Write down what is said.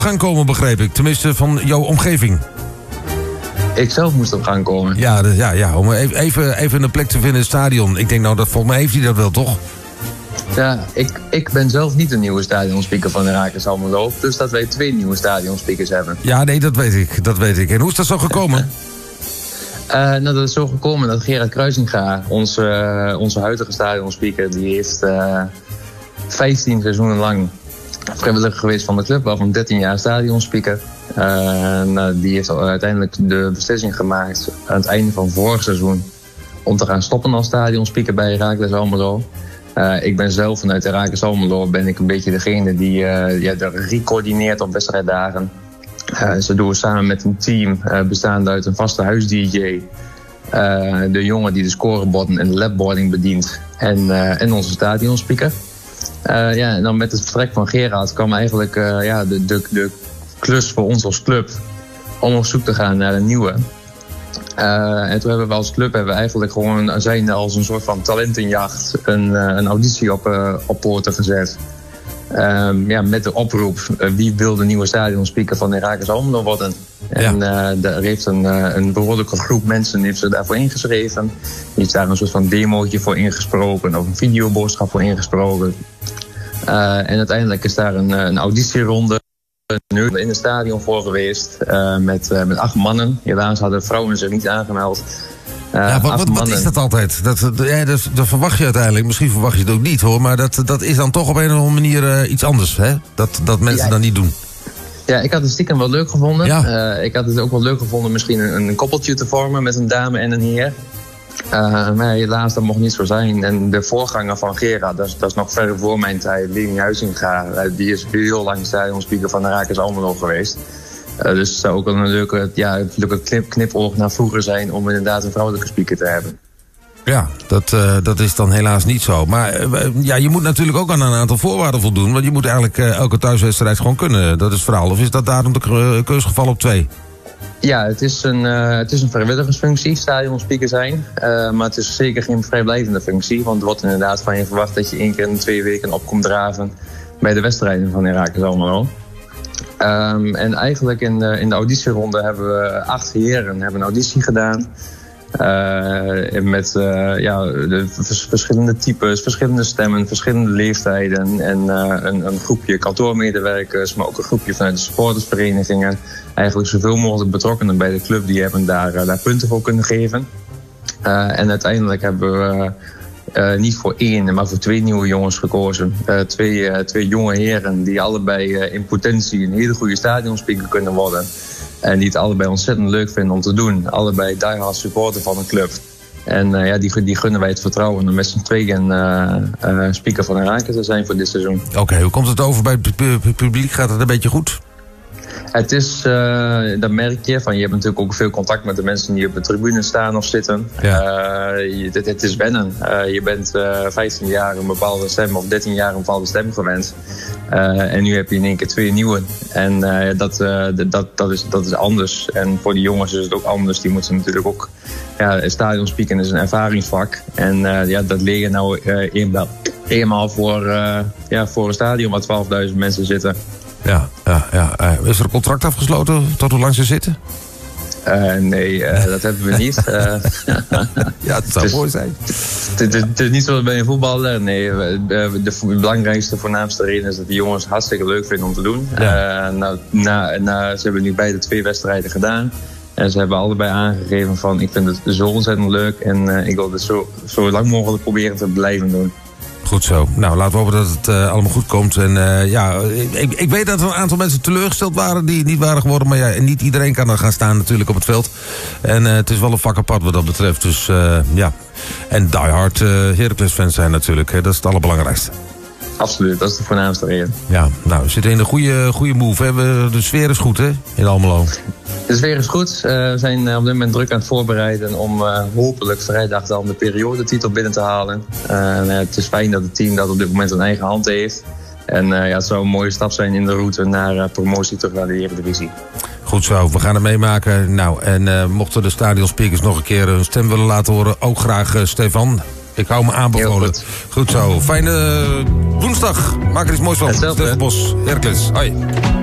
gaan komen, begreep ik. Tenminste, van jouw omgeving. Ik zelf moest op gang komen. Ja, om even een plek te vinden in het stadion. Ik denk, nou, volgens mij heeft hij dat wel, toch? Ja, ik ben zelf niet een nieuwe stadionspeaker van Heracles Almelo. Dus dat wij 2 nieuwe stadionspeakers hebben. Ja, nee, dat weet ik. En hoe is dat zo gekomen? Dat is zo gekomen dat Gerard Kruisinga, onze huidige stadionspeaker, die heeft 15 seizoenen lang vrijwilliger geweest van de club, waarvan 13 jaar stadionspeaker. Die heeft uiteindelijk de beslissing gemaakt aan het einde van vorig seizoen om te gaan stoppen als stadionspeaker bij Heracles Almelo. Ik ben zelf vanuit Heracles Almelo ben ik een beetje degene die de regie coördineert op wedstrijddagen. Ze doen we samen met een team bestaande uit een vaste huis-DJ, de jongen die de scoreborden en de labboarding bedient en onze stadionspeaker. En dan met het vertrek van Gerard kwam eigenlijk de klus voor ons als club om op zoek te gaan naar een nieuwe. En toen hebben we als club eigenlijk gewoon zijn als een soort van talentenjacht een auditie op poorten gezet. Met de oproep wie wil de nieuwe stadionspeaker van Heracles Almelo worden. En daar heeft een behoorlijke groep mensen heeft zich daarvoor ingeschreven. Die heeft daar een soort van demootje voor ingesproken of een videoboodschap voor ingesproken. En uiteindelijk is daar een auditieronde in het stadion voor geweest met 8 mannen. Helaas hadden vrouwen zich niet aangemeld. Wat is dat altijd? Dat verwacht je uiteindelijk. Misschien verwacht je het ook niet, hoor. Maar dat is dan toch op een of andere manier iets anders, hè? Dat mensen dat niet doen. Ja, ik had het stiekem wel leuk gevonden. Ja. Ik had het ook wel leuk gevonden misschien een koppeltje te vormen met een dame en een heer. Maar helaas, dat mocht niet zo zijn. En de voorganger van Gerard, dat is nog ver voor mijn tijd, Leni Huizinga, die is heel lang stadionspeaker van Heracles Almelo geweest. Dus het zou ook wel een leuke knipoog naar vroeger zijn om inderdaad een vrouwelijke speaker te hebben. Ja, dat is dan helaas niet zo. Maar je moet natuurlijk ook aan een aantal voorwaarden voldoen. Want je moet eigenlijk elke thuiswedstrijd gewoon kunnen. Dat is het verhaal. Of is dat daarom de keusgeval op 2? Ja, het is een vrijwilligersfunctie, stadionspeaker zijn. Maar het is zeker geen vrijblijvende functie. Want er wordt inderdaad van je verwacht dat je 1 keer in 2 weken op komt draven bij de wedstrijden van Heracles Almelo. En eigenlijk in de auditieronde hebben we 8 heren een auditie gedaan. Met de verschillende types, verschillende stemmen, verschillende leeftijden. En een groepje kantoormedewerkers, maar ook een groepje vanuit de supportersverenigingen. Eigenlijk zoveel mogelijk betrokkenen bij de club, die hebben daar punten voor kunnen geven. En uiteindelijk hebben we niet voor 1, maar voor 2 nieuwe jongens gekozen. 2 jonge heren die allebei in potentie een hele goede stadionspeaker kunnen worden. En die het allebei ontzettend leuk vinden om te doen. Allebei diehard supporter van een club. En die gunnen wij het vertrouwen om met z'n tweeën speaker van Heracles te zijn voor dit seizoen. Oké, hoe komt het over bij het publiek? Gaat het een beetje goed? Het is, dat merk je. Je hebt natuurlijk ook veel contact met de mensen die op de tribune staan of zitten. Ja. Het is wennen. Je bent 15 jaar een bepaalde stem of 13 jaar een bepaalde stem gewend. En nu heb je in één keer 2 nieuwe. En dat is anders. En voor die jongens is het ook anders. Die moeten natuurlijk ook... stadionspeaken is een ervaringsvak. En dat leer je nou eenmaal voor een stadion waar 12.000 mensen zitten. Ja. Is er een contract afgesloten tot hoe lang ze zitten? Nee, dat hebben we niet. Ja, het zou mooi zijn. Het is niet zoals bij een voetballer. Nee, de belangrijkste, voornaamste reden is dat de jongens hartstikke leuk vinden om te doen. Ja. Ze hebben nu beide 2 wedstrijden gedaan. En ze hebben allebei aangegeven van ik vind het zo ontzettend leuk. En ik wil het zo lang mogelijk proberen te blijven doen. Goed zo. Nou, laten we hopen dat het allemaal goed komt. En ik weet dat er een aantal mensen teleurgesteld waren die niet waren geworden. Maar niet iedereen kan er gaan staan natuurlijk op het veld. En het is wel een vak apart wat dat betreft. Dus En diehard Heracles fans zijn natuurlijk. Dat is het allerbelangrijkste. Absoluut, dat is de voornaamste reden. Ja, nou, we zitten in een goede move. Hè? De sfeer is goed, hè, in Almelo. De sfeer is goed. We zijn op dit moment druk aan het voorbereiden om hopelijk vrijdag dan de periodetitel binnen te halen. Het is fijn dat het team dat op dit moment een eigen hand heeft. En het zou een mooie stap zijn in de route naar promotie terug naar de Eredivisie. Goed zo, we gaan het meemaken. Nou, en mochten de stadionspeakers nog een keer hun stem willen laten horen, ook graag Stefan. Ik hou me aanbevolen. Goed zo. Fijne woensdag. Maak er iets moois van. Stefan Bos, Heracles. Hoi.